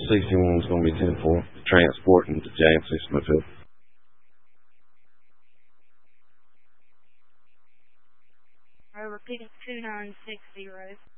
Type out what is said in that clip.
61 is going to be 10-4, transporting to James Smithfield. Repeating 2960.